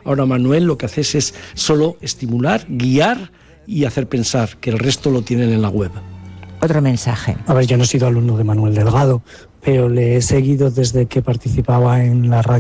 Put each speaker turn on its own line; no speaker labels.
Ahora Manuel lo que haces es solo estimular, guiar y hacer pensar, que el resto lo tienen en la web.
Otro mensaje.
A ver, yo no he sido alumno de Manuel Delgado, pero le he seguido desde que participaba en la radio